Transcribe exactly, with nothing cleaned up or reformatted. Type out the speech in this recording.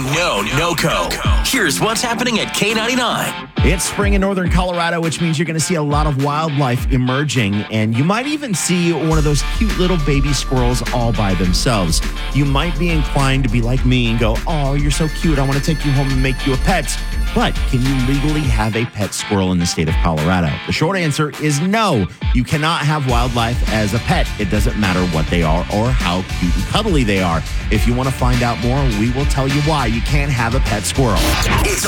know NOCO. Here's what's happening at K ninety-nine. It's spring in northern Colorado, which means you're going to see a lot of wildlife emerging, and you might even see one of those cute little baby squirrels all by themselves. You might be inclined to be like me and go, oh, you're so cute, I want to take you home and make you a pet. But can you legally have a pet squirrel in the state of Colorado? The short answer is no. You cannot have wildlife as a pet. It doesn't matter what they are or how cute and cuddly they are. If you want to find out more, we will tell you why you can't have a pet squirrel. It's